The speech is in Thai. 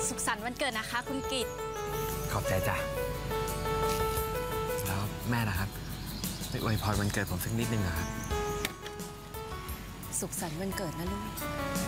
สุขสันต์วันเกิดนะคะคุณกิตขอบใจจ้ะแล้วแม่นะครับไม่อวยพรวันเกิดผมสักนิดนึงเหรอครับสุขสันต์วันเกิดนะลูก